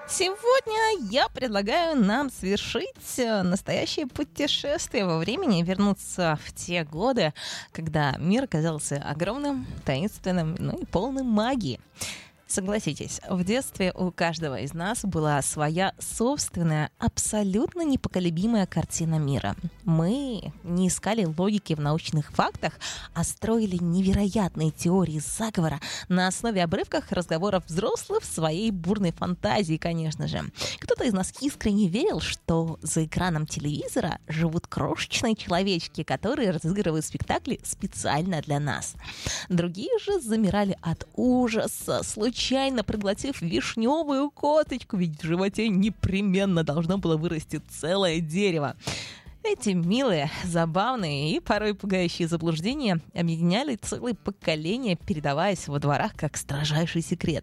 Сегодня я предлагаю нам совершить настоящее путешествие во времени и вернуться в те годы, когда мир казался огромным, таинственным, и полным магии. Согласитесь, в детстве у каждого из нас была своя собственная, абсолютно непоколебимая картина мира. Мы не искали логики в научных фактах, а строили невероятные теории заговора на основе обрывков разговоров взрослых в своей бурной фантазии, конечно же. Кто-то из нас искренне верил, что за экраном телевизора живут крошечные человечки, которые разыгрывают спектакли специально для нас. Другие же замирали от ужаса, случайно проглотив вишневую косточку, ведь в животе непременно должно было вырасти целое дерево. Эти милые, забавные и порой пугающие заблуждения объединяли целые поколения, передаваясь во дворах как строжайший секрет.